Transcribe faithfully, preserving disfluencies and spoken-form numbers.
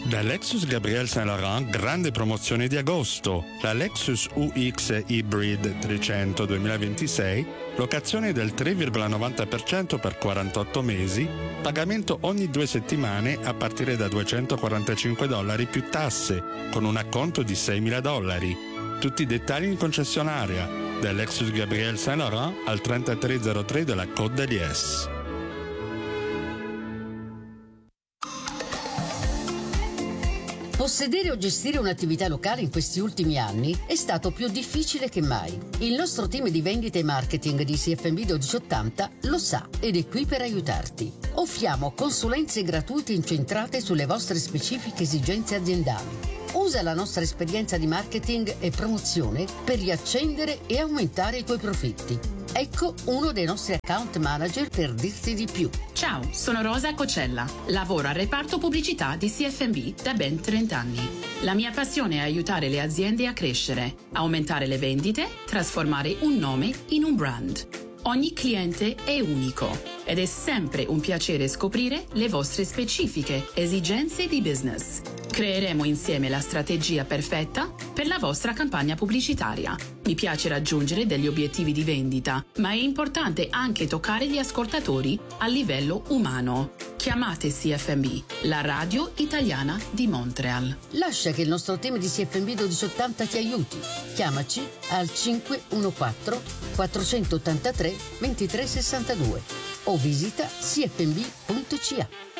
Da Lexus Gabriel Saint Laurent, grande promozione di agosto. La Lexus U X Hybrid trecento duemilaventisei, locazione del tre virgola novanta per cento per quarantotto mesi, pagamento ogni due settimane a partire da duecentoquarantacinque dollari più tasse, con un acconto di seimila dollari. Tutti i dettagli in concessionaria. Da Lexus Gabriel Saint Laurent al trentatré zero tre della Côte d'Aliès. Possedere o gestire un'attività locale in questi ultimi anni è stato più difficile che mai. Il nostro team di vendita e marketing di C F M B dodici-ottanta lo sa ed è qui per aiutarti. Offriamo consulenze gratuite incentrate sulle vostre specifiche esigenze aziendali. Usa la nostra esperienza di marketing e promozione per riaccendere e aumentare i tuoi profitti. Ecco uno dei nostri account manager per dirti di più. Ciao, sono Rosa Cocella. Lavoro al reparto pubblicità di C F M B da ben trenta anni. La mia passione è aiutare le aziende a crescere, aumentare le vendite, trasformare un nome in un brand. Ogni cliente è unico ed è sempre un piacere scoprire le vostre specifiche esigenze di business. Creeremo insieme la strategia perfetta per la vostra campagna pubblicitaria. Mi piace raggiungere degli obiettivi di vendita, ma è importante anche toccare gli ascoltatori a livello umano. Chiamate C F M B, la radio italiana di Montreal. Lascia che il nostro team di C F M B dodici-ottanta ti aiuti. Chiamaci al cinque uno quattro quattro otto tre due tre sei due o visita c f m b punto c a.